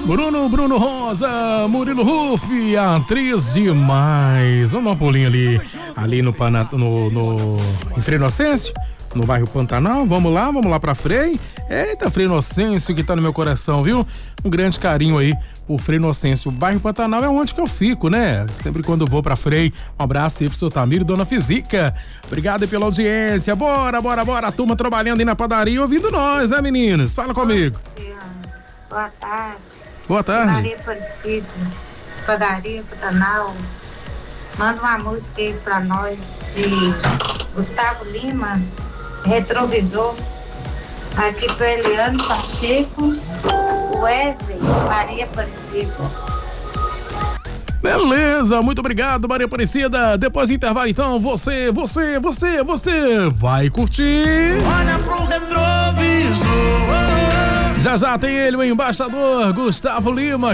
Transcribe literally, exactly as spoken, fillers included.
Bruno, Bruno Rosa, Murilo Ruff, atriz demais. Vamos dar um pulinho ali, ali no, Pana, no, no em Frei Inocêncio, no bairro Pantanal. Vamos lá, vamos lá pra Frei. Eita, Frei Inocêncio que tá no meu coração, viu? Um grande carinho aí por Frei Inocêncio. O bairro Pantanal é onde que eu fico, né? Sempre quando eu vou pra Frei. Um abraço aí pro seu Tamiro e Dona Fisica. Obrigado aí pela audiência. Bora, bora, bora. A turma trabalhando aí na padaria ouvindo nós, né, meninos? Fala comigo. Boa tarde. Boa tarde. Maria Aparecida, padaria Pantanal. Manda uma música aí pra nós de Gustavo Lima, Retrovisor. Aqui pro Eliane Pacheco, Wesley, Maria Aparecida. Beleza, muito obrigado, Maria Aparecida. Depois do intervalo, então, você, você, você, você vai curtir. Olha pro retrovisor. Já já tem ele, o embaixador Gustavo Lima.